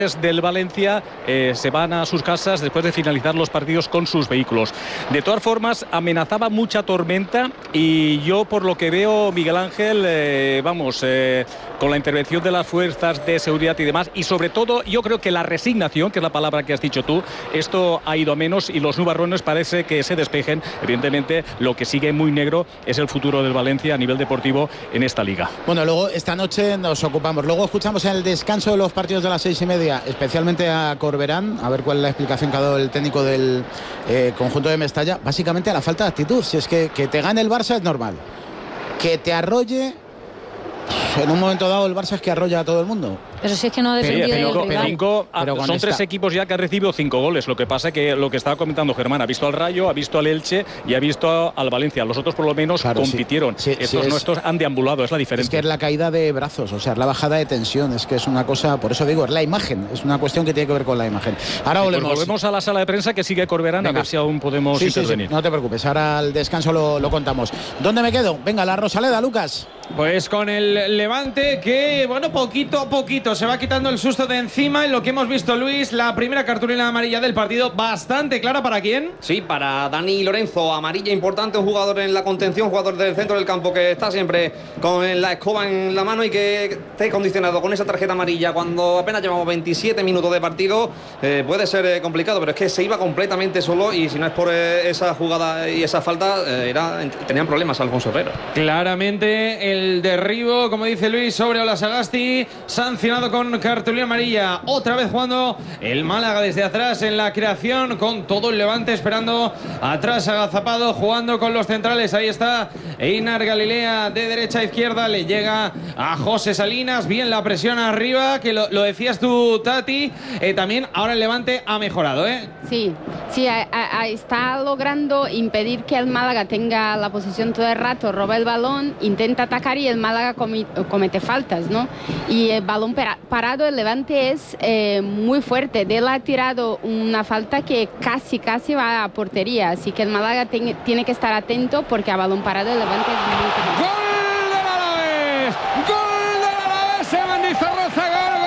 del Valencia se van a sus casas después de finalizar los partidos con sus vehículos. De todas formas, amenazaba mucha tormenta y yo, por lo que veo, Miguel Ángel, con la intervención de las fuerzas de seguridad y demás, y sobre todo yo creo que la resignación, que es la palabra que has dicho tú, esto ha ido a menos y los nubarrones parece que se despejen. Evidentemente, lo que sigue muy negro es el futuro del Valencia a nivel deportivo en esta liga. Bueno, luego esta noche nos ocupamos. Luego escuchamos en el descanso de los partidos de las 6:30, especialmente a Corberán, a ver cuál es la explicación que ha dado el técnico del conjunto de Mestalla. Básicamente a la falta de actitud. Si es que te gane el Barça es normal. Que te arrolle, en un momento dado el Barça es que arrolla a todo el mundo. Pero si es que no ha defendido el rival. Son 3 equipos ya que han recibido 5 goles. Lo que pasa es que lo que estaba comentando Germán, ha visto al Rayo, ha visto al Elche y ha visto al Valencia. Los otros por lo menos compitieron. Estos nuestros han deambulado, es la diferencia. Es que es la caída de brazos, o sea, la bajada de tensión. Es que es una cosa, por eso digo, es la imagen. Es una cuestión que tiene que ver con la imagen. Ahora volvemos a la sala de prensa que sigue Corberán. Venga, a ver si aún podemos intervenir. Sí, no te preocupes, ahora al descanso lo contamos. ¿Dónde me quedo? Venga, la Rosaleda, Lucas. Pues con el Levante que, bueno, poquito a poquito se va quitando el susto de encima. En lo que hemos visto, Luis, la primera cartulina amarilla del partido, bastante clara. ¿Para quién? Sí, para Dani Lorenzo, amarilla importante, un jugador en la contención, jugador del centro del campo que está siempre con la escoba en la mano y que esté condicionado con esa tarjeta amarilla cuando apenas llevamos 27 minutos de partido. Puede ser complicado, pero es que se iba completamente solo y si no es por esa jugada y esa falta, tenían problemas Alfonso Herrera. Claramente el derribo, como dice Luis, sobre Ola Sagasti, sancionado con cartulina amarilla. Otra vez jugando el Málaga desde atrás en la creación, con todo el Levante esperando atrás, agazapado, jugando con los centrales. Ahí está Einar Galilea de derecha a izquierda, le llega a José Salinas, bien la presión arriba, que lo decías tú, Tati. También ahora el Levante ha mejorado, Sí, está logrando impedir que el Málaga tenga la posición todo el rato, roba el balón, intenta atacar y el Málaga comete faltas, ¿no? Y el balón parado, el Levante es muy fuerte. De él ha tirado una falta que casi va a portería, así que el Málaga tiene que estar atento porque a balón parado el Levante es muy fuerte. ¡Gol del Alavés! ¡Gol del Alavés! ¡Evan Dizorroza!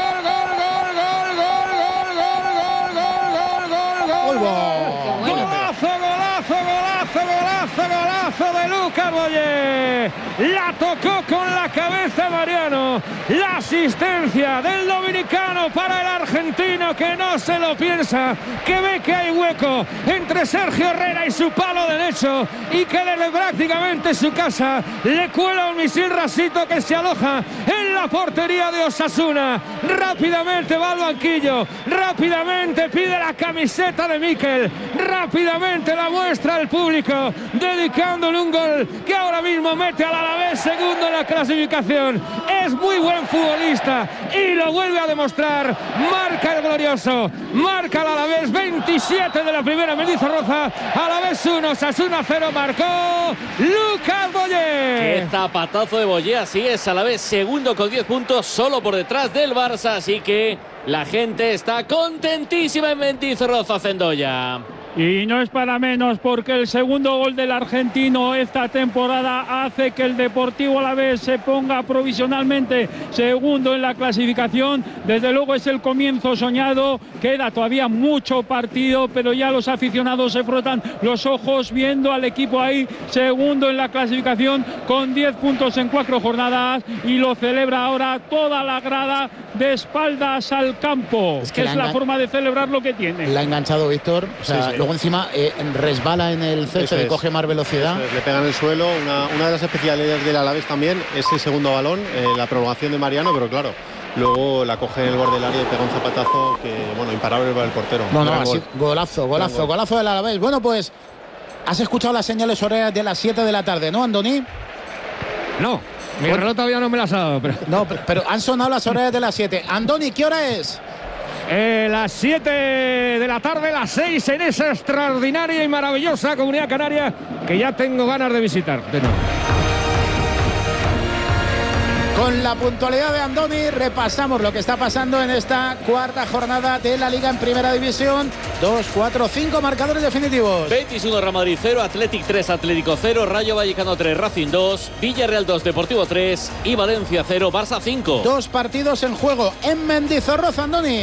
¡Golazo de Lucas Boyé! La tocó con la cabeza Mariano. La asistencia del dominicano para el argentino, que no se lo piensa, que ve que hay hueco entre Sergio Herrera y su palo derecho y que desde prácticamente su casa le cuela un misil rasito que se aloja en la portería de Osasuna. Rápidamente va al banquillo, rápidamente pide la camiseta de Mikel, rápidamente la muestra al público, dedicándole un gol que ahora mismo mete al Alavés segundo en la clasificación. Es muy buen futbolista y lo vuelve a demostrar. Marca el glorioso, marca el Alavés, 27 de la primera, Mendizorroza. Alavés 1, Osasuna 0, marcó Lucas Boyé. Qué zapatazo de Boyé, así es, Alavés segundo con 10 puntos, solo por detrás del Barça, así que la gente está contentísima en Mendizorroza, Cendoya. Y no es para menos, porque el segundo gol del argentino esta temporada hace que el Deportivo Alavés se ponga provisionalmente segundo en la clasificación. Desde luego es el comienzo soñado, queda todavía mucho partido, pero ya los aficionados se frotan los ojos viendo al equipo ahí segundo en la clasificación con 10 puntos en 4 jornadas, y lo celebra ahora toda la grada de espaldas al campo, que es la forma de celebrar lo que tiene. La ha enganchado Víctor, o sea, sí. Luego encima resbala en el césped y coge más velocidad. Le pega en el suelo. Una de las especialidades del Alavés también es el segundo balón, la prolongación de Mariano, pero claro, luego la coge en el borde del área y pega un zapatazo que, bueno, imparable para el portero. Así, golazo del Alavés. Bueno, pues has escuchado las señales horarias de las 7 de la tarde, ¿no, Andoni? No, mi reloj todavía no me las ha dado. Pero han sonado las horarias de las 7. Andoni, ¿qué hora es? Las 7 de la tarde, las 6 en esa extraordinaria y maravillosa Comunidad Canaria que ya tengo ganas de visitar de nuevo. Con la puntualidad de Andoni repasamos lo que está pasando en esta cuarta jornada de la Liga en Primera División. 2, 4, 5 marcadores definitivos. Betis 1, Real Madrid 0, Athletic 3, Atlético 0, Rayo Vallecano 3, Racing 2, Villarreal 2, Deportivo 3 y Valencia 0, Barça 5. 2 partidos en juego en Mendizorroza, Andoni.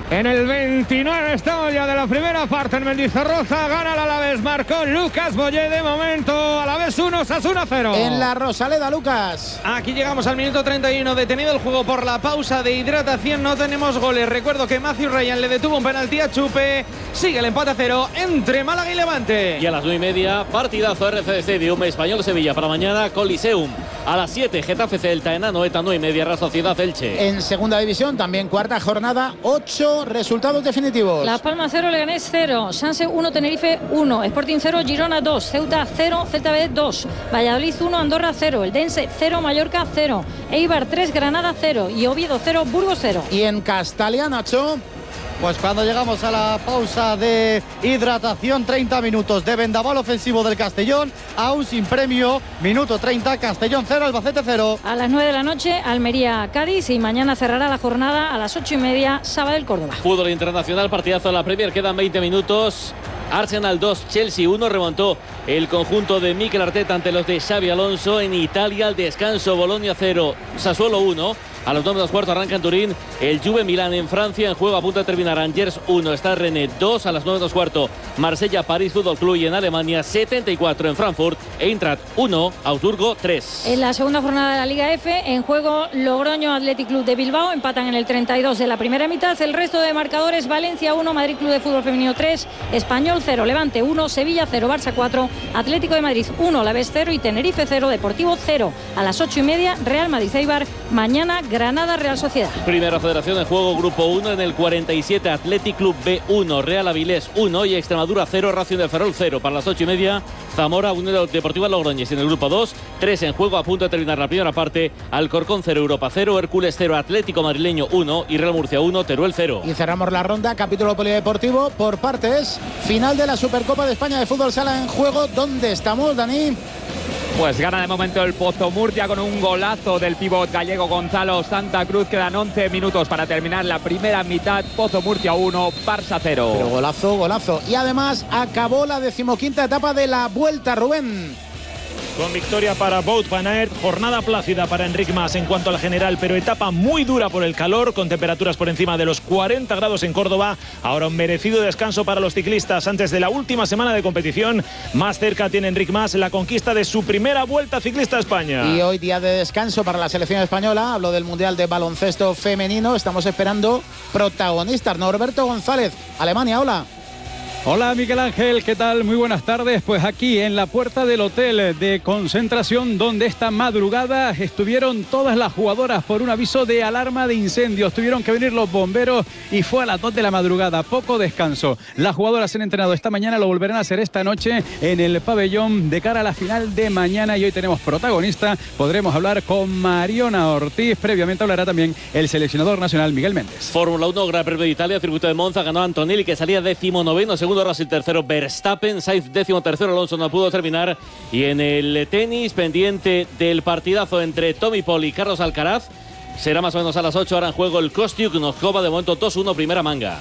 En el 29 estamos ya de la primera parte en Mendizorroza. Gana el Alavés, marcó Lucas Boyé. De momento Alavés 1, Osasuna 0. En la Rosaleda, Lucas. Aquí llegamos al minuto 31, detenido el juego por la pausa de hidratación, no tenemos goles. Recuerdo que Matthew Ryan le detuvo un penalti a Chupe. Sigue el empate a 0 entre Málaga y Levante. Y a las 9:30, partidazo RCD Stadium, Español-Sevilla para mañana, Coliseum. A las 7, Getafe Celta, en Anoeta, 9:30, Real Sociedad Elche. En segunda división, también cuarta jornada, 8 resultados definitivos. Las Palmas 0, Leganés 0, Sanse 1, Tenerife 1, Sporting 0, Girona 2, Ceuta 0, Celta B 2, Valladolid 1, Andorra 0, Eldense 0, Mallorca 0, Eibar 3, Granada 0 y Oviedo 0, Burgos 0. Y en Castalia, Nacho. Pues cuando llegamos a la pausa de hidratación, 30 minutos de vendaval ofensivo del Castellón, aún sin premio, minuto 30, Castellón 0, Albacete 0. A las 9 de la noche, Almería, Cádiz, y mañana cerrará la jornada a las 8:30, Sabadell, Córdoba. Fútbol internacional, partidazo de la Premier, quedan 20 minutos. Arsenal 2, Chelsea 1, remontó el conjunto de Mikel Arteta ante los de Xabi Alonso. En Italia, al descanso, Bolonia 0, Sassuolo 1. A los 9:15 arranca en Turín el Juve Milán. En Francia, en juego a punto de terminar, Angers 1, Stade Rennes 2. A las 9:15 Marsella París Fútbol Club. Y en Alemania, 74 en Frankfurt, Eintracht 1, Augsburgo 3. En la segunda jornada de la Liga F, en juego Logroño Athletic Club de Bilbao, empatan en el 32 de la primera mitad. El resto de marcadores: Valencia 1, Madrid Club de Fútbol Femenino 3, Español 0, Levante 1, Sevilla 0, Barça 4, Atlético de Madrid 1, Alavés 0 y Tenerife 0, Deportivo 0. A las 8:30, Real Madrid Eibar. Mañana, Granada Real Sociedad. Primera Federación en juego, Grupo 1. En el 47, Athletic Club B1, Real Avilés 1 y Extremadura 0, Racing de Ferrol 0. Para las 8:30, Zamora 1, Deportiva Logroñés. En el grupo 2, 3 en juego a punto de terminar la primera parte: Alcorcón 0, Europa 0, Hércules 0, Atlético Madrileño 1 y Real Murcia 1, Teruel 0. Y cerramos la ronda, capítulo polideportivo por partes. Final de la Supercopa de España de Fútbol Sala en juego. ¿Dónde estamos, Dani? Pues gana de momento el Pozo Murcia con un golazo del pívot gallego Gonzalo Santa Cruz. Quedan 11 minutos para terminar la primera mitad. Pozo Murcia 1, Barça 0. Pero golazo, golazo. Y además acabó la 15ª etapa de la Vuelta, Rubén. Con victoria para Wout van Aert, jornada plácida para Enric Mas en cuanto al general, pero etapa muy dura por el calor, con temperaturas por encima de los 40 grados en Córdoba. Ahora un merecido descanso para los ciclistas antes de la última semana de competición. Más cerca tiene Enric Mas la conquista de su primera Vuelta Ciclista a España. Y hoy día de descanso para la selección española. Hablo del Mundial de Baloncesto Femenino. Estamos esperando protagonistas. Norberto González, Alemania, hola. Hola Miguel Ángel, ¿qué tal? Muy buenas tardes. Pues aquí en la puerta del hotel de concentración, donde esta madrugada estuvieron todas las jugadoras por un aviso de alarma de incendios. Tuvieron que venir los bomberos y fue a las 2 de la madrugada, poco descanso. Las jugadoras se han entrenado esta mañana, lo volverán a hacer esta noche en el pabellón de cara a la final de mañana. Y hoy tenemos protagonista, podremos hablar con Mariona Ortiz. Previamente hablará también el seleccionador nacional Miguel Méndez. Fórmula 1, Gran Premio de Italia, circuito de Monza, ganó Antonelli, que salía 19º, segundo Russell, tercero Verstappen, Sainz 13º, Alonso no pudo terminar. Y en el tenis, pendiente del partidazo entre Tommy Paul y Carlos Alcaraz, será más o menos a las 8, ahora en juego el Kostiuk Noskova, de momento 2-1, primera manga.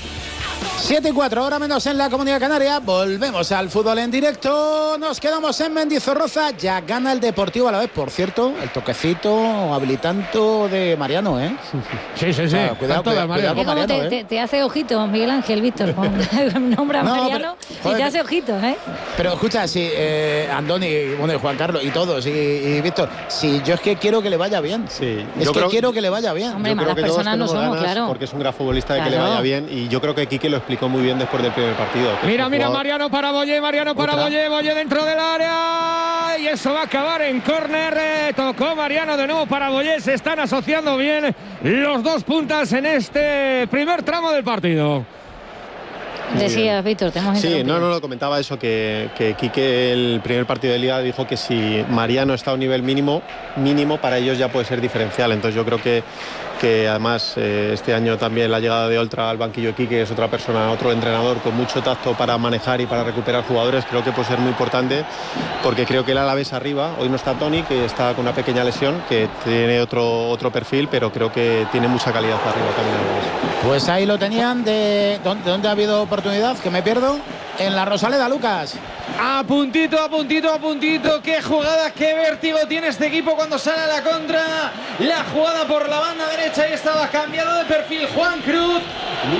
7:04, hora menos en la Comunidad Canaria. Volvemos al fútbol en directo. Nos quedamos en Mendizorroza. Ya gana el Deportivo Alavés. Por cierto, el toquecito habilitando de Mariano, ¿eh? Sí. Cuidado con Mariano. Te hace ojitos, Miguel Ángel, Víctor. Nombra a Mariano y te hace ojitos, ¿eh? Pero escucha, si Andoni, bueno, y Juan Carlos y todos, y Víctor, si yo es que quiero que le vaya bien. Sí, quiero que le vaya bien. Hombre, malas personas no somos, claro. Porque es un gran futbolista de que le vaya bien. Y yo creo que Quique lo explicó muy bien después del primer partido. Mira, Mariano para Boyé, Boyé dentro del área, y eso va a acabar en córner. Tocó Mariano de nuevo para Boyé. Se están asociando bien los dos puntas en este primer tramo del partido. Decías, Víctor, te hemos interrumpido. Sí, no, comentaba eso, que Quique el primer partido de Liga dijo que si Mariano está a un nivel mínimo para ellos ya puede ser diferencial. Entonces yo creo que además este año también la llegada de Oltra al banquillo de Quique, que es otra persona, otro entrenador con mucho tacto para manejar y para recuperar jugadores, creo que puede ser muy importante, porque creo que el Alavés arriba, hoy no está Toni, que está con una pequeña lesión, que tiene otro perfil, pero creo que tiene mucha calidad arriba también el Alavés. Pues ahí lo tenían. ¿De dónde ha habido oportunidad? Que me pierdo. En la Rosaleda, Lucas. A puntito. Qué jugada, qué vértigo tiene este equipo cuando sale a la contra. La jugada por la banda derecha, y estaba cambiado de perfil Juan Cruz.